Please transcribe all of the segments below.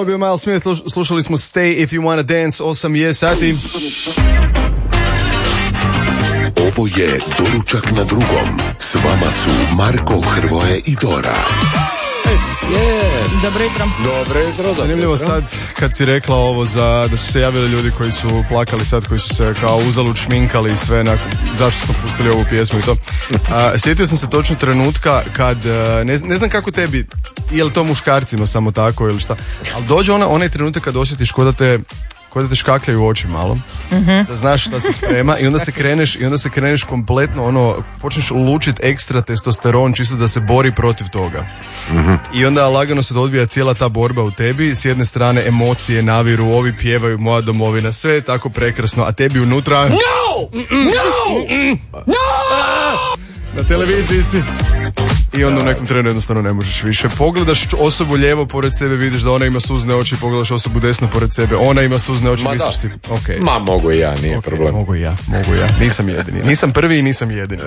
Ovo je bio Miles Smith, slušali smo Stay If You Wanna Dance, 8 je sati. Ovo je Doručak na drugom. S vama su Marko, Hrvoje i Dora. Dobro jutro. Dobro jutro. Zanimljivo sad kad si rekla ovo da su se javili ljudi koji su plakali sad, koji su se kao uzalud šminkali i sve, zašto smo pustili ovu pjesmu i to. Sjetio sam se točno trenutka kad, ne znam kako tebi, je li to muškarcima samo tako ili šta, ali dođe onaj trenutak kad osjetiš ko da te škakljaju oči malo, da znaš šta se sprema i onda se kreneš kompletno počneš lučit ekstra testosteron čisto da se bori protiv toga. I onda lagano se odvija cijela ta borba u tebi, s jedne strane emocije naviru, ovi pjevaju Moja domovina, sve je tako prekrasno, a tebi unutra na televiziji si. I onda u nekom trenu jednostavno ne možeš više. Pogledaš osobu lijevo pored sebe, vidiš da ona ima suzne oči, pogledaš osobu desno pored sebe, ona ima suzne oči, misliš si, okej. Ma mogu i ja, nije problem. Mogu i ja. Nisam jedini. Nisam prvi i nisam jedini.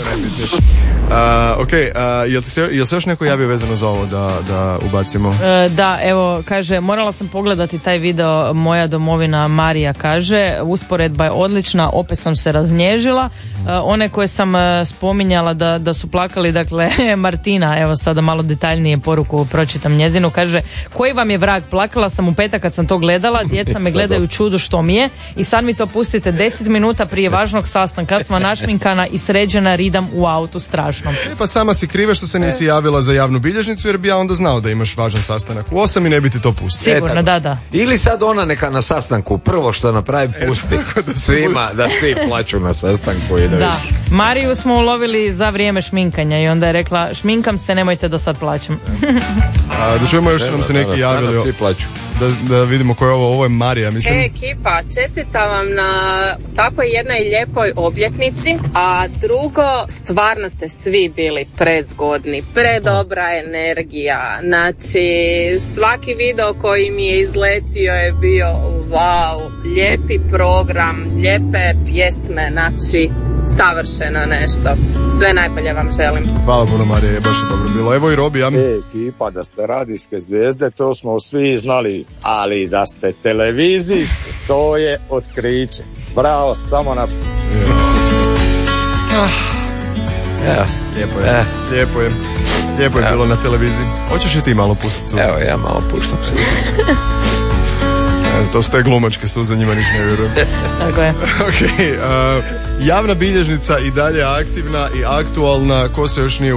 Jel se još neko javio vezano za ovo da ubacimo? Da, evo, kaže, morala sam pogledati taj video Moja domovina, Marija kaže, usporedba je odlična, opet sam se raznježila. One koje sam spominjala da su plakali, dakle, Martina, evo sada malo detaljnije poruku pročitam njezinu, kaže, koji vam je vrag, plakala sam u petak kad sam to gledala, djeca me gledaju čudu što mi je i sad mi to pustite 10 minuta prije važnog sastanka, sva našminkana i sređena, ridam u autu strašno. Pa sama si kriva što se nisi javila za javnu bilježnicu, jer bi ja onda znao da imaš važan sastanak u 8 i ne bi ti to pustio. Sigurno, da. Ili sad ona neka na sastanku prvo što napravi pusti svima da svi plaću na sastanku i da. Mariju smo ulovili za vrijeme šminkanja i onda je rekla, šminkam se, nemojte da sad plaćam. Da čujemo još što nam se neki javili. Svi plaću. Da vidimo ko je ovo je Marija, mislim. Ekipa, čestitam vam na tako jednoj lijepoj obljetnici, a drugo, stvarno ste svi bili prezgodni, predobra energija, znači svaki video koji mi je izletio je bio wow, lijepi program, lijepe pjesme, znači savršeno nešto. Sve najbolje vam želim. Hvala puno, Marija, je baš dobro bilo. Evo i Robi, ja. Ekipa, da ste radijske zvijezde, to smo svi znali, ali da ste televizijski, to je otkriće. Bravo, samo na... Lijepo je bilo na televiziji. Hoćeš i ti malo pustiti suzicu? Evo, ja malo puštam suzicu. To su te glumačke suze, njima niš ne vjerujem. Tako je. Javna bilježnica i dalje aktivna i aktualna, ko se još nije